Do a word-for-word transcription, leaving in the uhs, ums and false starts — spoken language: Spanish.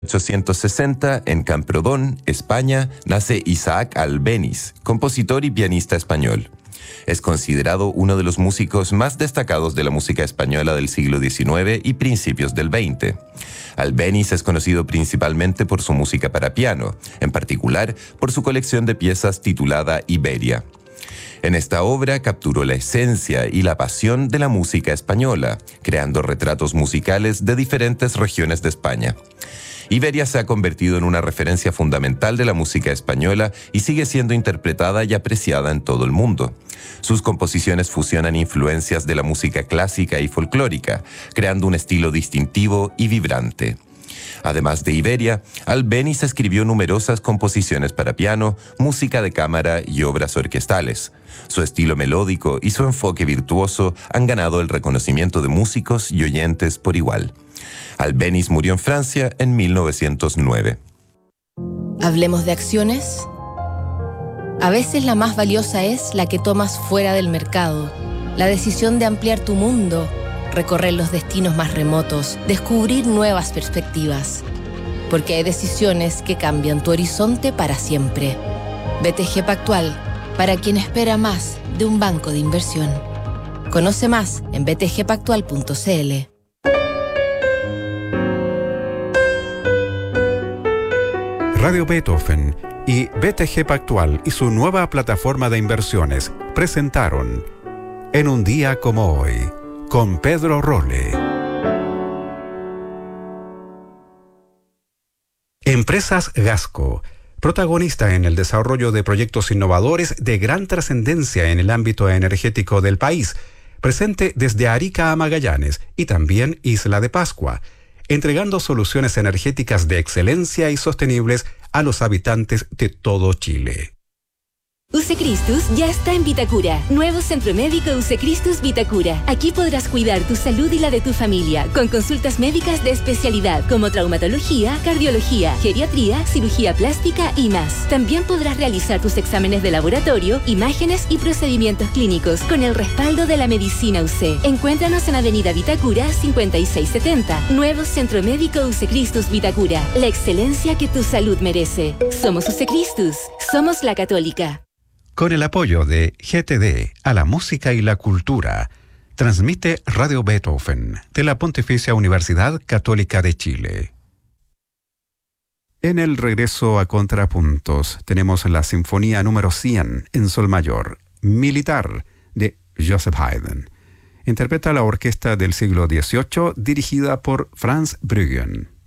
mil ochocientos sesenta, en Camprodón, España, nace Isaac Albéniz, compositor y pianista español. Es considerado uno de los músicos más destacados de la música española del siglo diecinueve y principios del veinte. Albéniz es conocido principalmente por su música para piano, en particular por su colección de piezas titulada Iberia. En esta obra capturó la esencia y la pasión de la música española, creando retratos musicales de diferentes regiones de España. Iberia se ha convertido en una referencia fundamental de la música española y sigue siendo interpretada y apreciada en todo el mundo. Sus composiciones fusionan influencias de la música clásica y folclórica, creando un estilo distintivo y vibrante. Además de Iberia, Albéniz escribió numerosas composiciones para piano, música de cámara y obras orquestales. Su estilo melódico y su enfoque virtuoso han ganado el reconocimiento de músicos y oyentes por igual. Albéniz murió en Francia en mil novecientos nueve. ¿Hablemos de acciones? A veces la más valiosa es la que tomas fuera del mercado. La decisión de ampliar tu mundo, recorrer los destinos más remotos, descubrir nuevas perspectivas. Porque hay decisiones que cambian tu horizonte para siempre. B T G Pactual, para quien espera más de un banco de inversión. Conoce más en b t g pactual punto c l. Radio Beethoven y B T G Pactual y su nueva plataforma de inversiones presentaron En un día como hoy, con Pedro Rolle. Empresas Gasco, protagonista en el desarrollo de proyectos innovadores de gran trascendencia en el ámbito energético del país, presente desde Arica a Magallanes y también Isla de Pascua, entregando soluciones energéticas de excelencia y sostenibles a los habitantes de todo Chile. Usecristus ya está en Vitacura. Nuevo Centro Médico Usecristus Vitacura. Aquí podrás cuidar tu salud y la de tu familia, con consultas médicas de especialidad como traumatología, cardiología, geriatría, cirugía plástica y más. También podrás realizar tus exámenes de laboratorio, imágenes y procedimientos clínicos con el respaldo de la medicina U C. Encuéntranos en Avenida Vitacura cincuenta y seis setenta. Nuevo Centro Médico Usecristus Vitacura. La excelencia que tu salud merece. Somos Usecristus. Somos la Católica. Con el apoyo de G T D a la música y la cultura, transmite Radio Beethoven de la Pontificia Universidad Católica de Chile. En el regreso a Contrapuntos tenemos la Sinfonía número cien en Sol Mayor, Militar, de Joseph Haydn. Interpreta la orquesta del siglo dieciocho dirigida por Franz Brüggen.